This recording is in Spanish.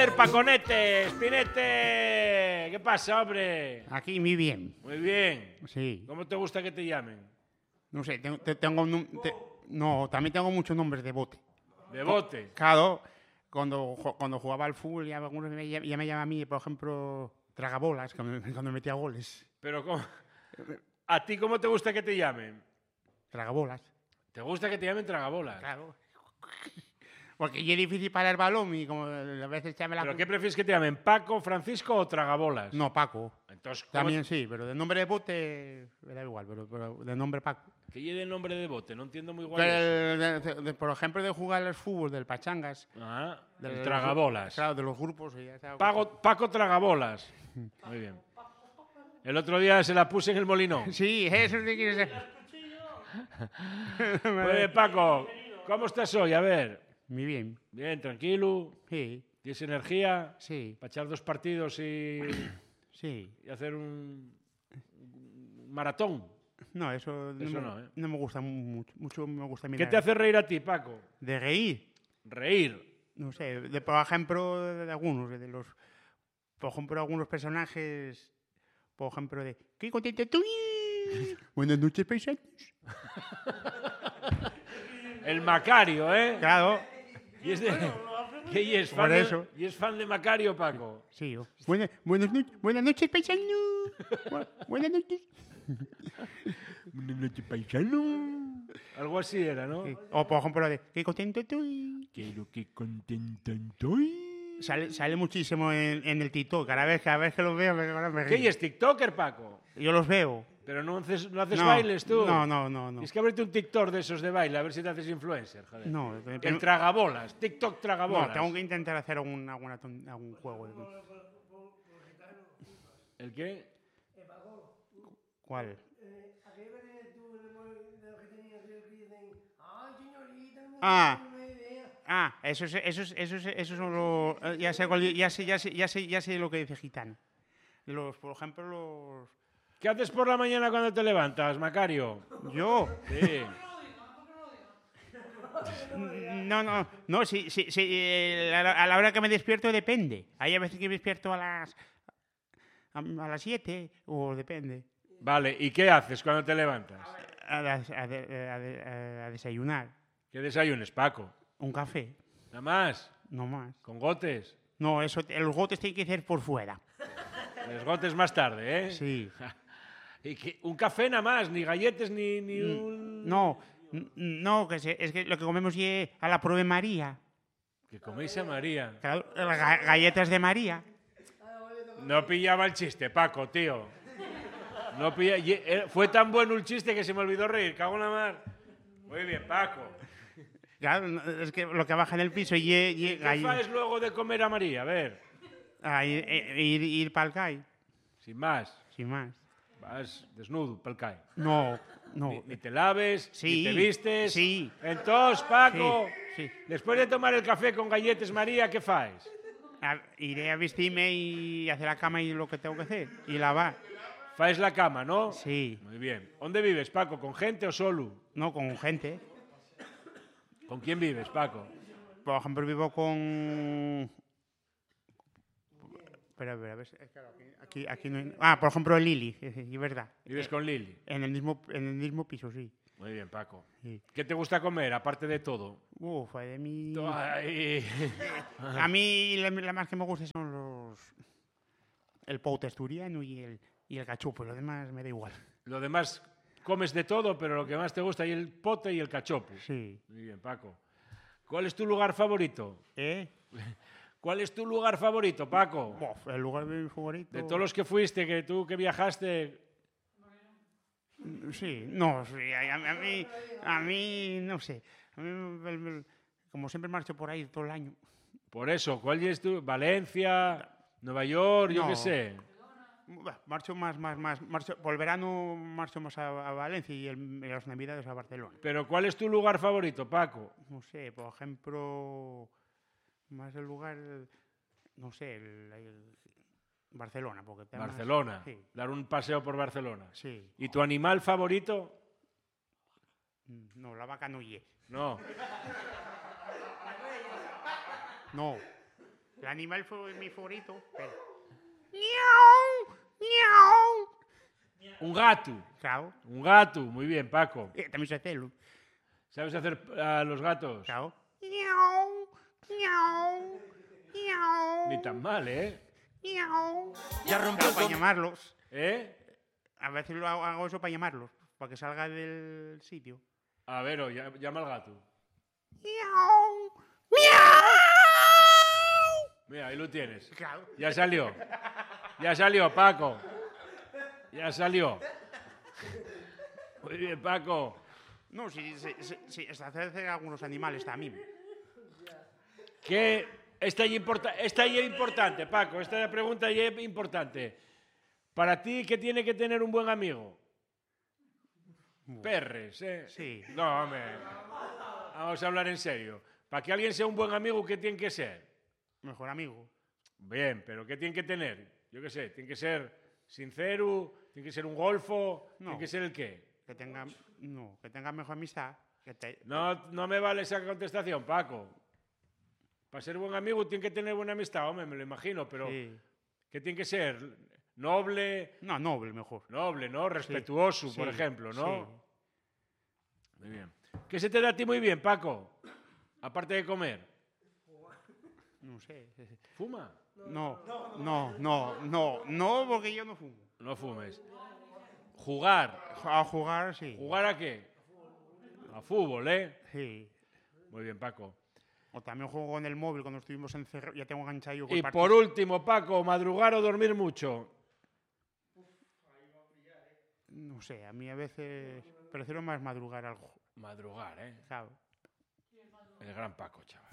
ver, Paconete, Spinete. ¿Qué pasa, hombre? Aquí muy bien. Muy bien. Sí. ¿Cómo te gusta que te llamen? No sé, no, también tengo muchos nombres de bote. De bote. Claro, cuando jugaba al fútbol ya algunos ya me llaman a mí, por ejemplo, tragabolas, cuando metía goles. Pero ¿cómo? ¿A ti cómo te gusta que te llamen? Tragabolas. ¿Te gusta que te llamen tragabolas? Claro. Porque es difícil para el balón y como a veces llame la... ¿Pero qué prefieres que te llamen? ¿Paco, Francisco o tragabolas? No, Paco. Entonces, También sí, pero de nombre de bote me da igual, pero de nombre Paco. ¿Qué lleve el nombre de bote? No entiendo muy guay. Por ejemplo, de jugar al fútbol, del pachangas. Ah, del el tragabolas. Claro, de los grupos. Y ya está. Paco tragabolas. Muy bien. El otro día se la puse en el Molinón. Sí, eso es de que ser. Muy bien, Paco. ¿Cómo estás hoy? A ver. Muy bien. Bien, tranquilo. Sí. ¿Tienes energía? Sí. Para echar 2 partidos Sí. y hacer un maratón. No, eso no, ¿eh? No me gusta mucho. Mucho me gusta mirar. ¿Qué te hace reír a ti, Paco? De reír. Reír. No sé, por ejemplo, de algunos, por ejemplo, algunos personajes, por ejemplo, de ¡qué contento estoy! Buenas noches, paisanos. El Macario, ¿eh? Claro. Y es fan Por eso. ¿Y es fan de Macario, Paco? Sí. Buenas noches, paisanos. Buenas noches. Buenas noches, paisano. Algo así era, ¿no? Sí. O por ejemplo, de ¡qué contento estoy! Quiero que contento estoy. Sale muchísimo en el TikTok. Cada vez que los veo, me ¿Qué río. es TikToker, Paco? Yo los veo. Pero no haces No, bailes tú. No. Tienes que abrirte un TikTok de esos de baile, a ver si te haces influencer, joder. No, El tragabolas, TikTok tragabolas. No, tengo que intentar hacer algún juego. ¿El qué? ¿Cuál? Esos son los... Ya sé lo que dice Gitano. Por ejemplo, los... ¿Qué haces por la mañana cuando te levantas, Macario? ¿Yo? Sí. No, sí, a la hora que me despierto depende. Hay a veces que me despierto a las 7 o depende. Vale, ¿y qué haces cuando te levantas? A desayunar. ¿Qué desayunes, Paco? Un café, ¿Nada más? no más. ¿Con gotes? No, los gotes tienen que ser por fuera. Los gotes más tarde, ¿eh? Sí. ¿Y un café nada más? ¿Ni galletes ni un...? No, es que lo que comemos es a la prueba de María. ¿Que coméis a María? Claro, galletas de María. No pillaba el chiste, Paco, tío. No fue tan bueno el chiste que se me olvidó reír. Cago en la mar. Muy bien, Paco. Claro, es que lo que baja en el piso y ¿Qué haces luego de comer a María? A ver. Ir para el CAI. Sin más. Sin más. Vas desnudo pel CAI. No. Ni te laves, Sí, ni te vistes. sí. Entonces, Paco, Sí. después de tomar el café con galletes María, ¿qué faes? Iré a vestirme y hacer la cama y lo que tengo que hacer. Y lavar. Faes la cama, ¿no? Sí. Muy bien. ¿Dónde vives, Paco? ¿Con gente o solo? No, con gente. ¿Con quién vives, Paco? Por ejemplo, vivo con... Espera, a ver, claro, aquí no hay... por ejemplo, Lili, es verdad. ¿Vives con Lili? En el mismo piso, sí. Muy bien, Paco. Sí. ¿Qué te gusta comer, aparte de todo? De mí... Ay. A mí la más que me gusta son el pote asturiano y el cachopo. Lo demás me da igual. Lo demás comes de todo, pero lo que más te gusta es el pote y el cachopo. Sí. Muy bien, Paco. ¿Cuál es tu lugar favorito? ¿Cuál es tu lugar favorito, Paco? El lugar de mi favorito... De todos los que fuiste, que viajaste... Sí, no, sí, a mí, no sé. A mí, como siempre marcho por ahí todo el año. Por eso, ¿cuál es tu? ¿Valencia? ¿Nueva York? Yo No. qué sé. Marcho más, por el verano marcho más a Valencia y en las Navidades a Barcelona. Pero ¿cuál es tu lugar favorito, Paco? No sé, por ejemplo, más el lugar, no sé, Barcelona. Porque Barcelona. Sí. Dar un paseo por Barcelona. Sí. ¿Y tu animal favorito? No, la vaca no es. No. No. El animal fue mi favorito. Pero... ¡Miau! ¡Miau! Un gato. Claro. Un gato. Muy bien, Paco. También sé hacerlo. ¿Sabes hacer a los gatos? Claro. ¡Miau! ¡Miau! ¡Miau! Ni tan mal, ¿eh? ¡Miau! Ya rompió Claro, el para llamarlos. ¿Eh? A veces hago eso para llamarlos. Para que salga del sitio. A ver, llama al gato. ¡Miau! ¡Miau! Mira, ahí lo tienes. Claro. Ya salió. Ya salió, Paco. Ya salió. Muy bien, Paco. No, sí, es hacer algunos animales también. ¿Qué? Esta ya es importante, Paco. Esta pregunta ya es importante. Para ti, ¿qué tiene que tener un buen amigo? Perres, ¿eh? Sí. No, hombre. Vamos a hablar en serio. Para que alguien sea un buen amigo, ¿qué tiene que ser? Mejor amigo. Bien, pero ¿qué tiene que tener? Yo qué sé, tiene que ser sincero, tiene que ser un golfo, No. tiene que ser el qué. Que tenga mejor amistad. No me vale esa contestación, Paco. Para ser buen amigo tiene que tener buena amistad, hombre, me lo imagino, pero Sí. ¿qué tiene que ser? Noble, No, noble mejor. noble, ¿no? Respetuoso, Sí, por ejemplo, ¿no? sí. Muy bien. ¿Qué se te da a ti muy bien, Paco? Aparte de comer. No sé. ¿Fuma? No, porque yo no fumo. No fumes. Jugar. A jugar, sí. ¿Jugar a qué? A fútbol, ¿eh? Sí. Muy bien, Paco. O también juego en el móvil cuando estuvimos encerrados. Ya tengo enganchado yo con Y el partido. por último, Paco, ¿madrugar o dormir mucho? No sé, a mí a veces prefiero más madrugar algo. Madrugar, ¿eh? Claro. El gran Paco, chaval.